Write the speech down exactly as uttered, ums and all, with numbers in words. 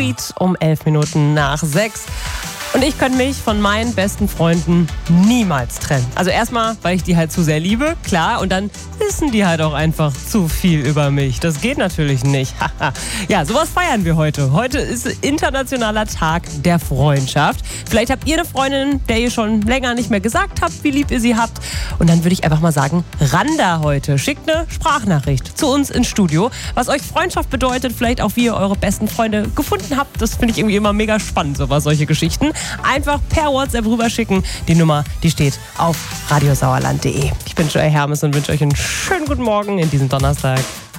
Beat um elf Minuten nach sechs. Und ich könnte mich von meinen besten Freunden niemals trennen. Also erstmal, weil ich die halt zu sehr liebe, klar. Und dann wissen die halt auch einfach zu viel über mich. Das geht natürlich nicht. Ja, sowas feiern wir heute. Heute ist internationaler Tag der Freundschaft. Vielleicht habt ihr eine Freundin, der ihr schon länger nicht mehr gesagt habt, wie lieb ihr sie habt. Und dann würde ich einfach mal sagen, ran da heute. Schickt eine Sprachnachricht zu uns ins Studio. Was euch Freundschaft bedeutet, vielleicht auch wie ihr eure besten Freunde gefunden habt. Das finde ich irgendwie immer mega spannend, sowas, solche Geschichten. Einfach per WhatsApp rüberschicken. Die Nummer, die steht auf radiosauerland punkt de. Ich bin Joy Hermes und wünsche euch einen schönen guten Morgen in diesem Donnerstag.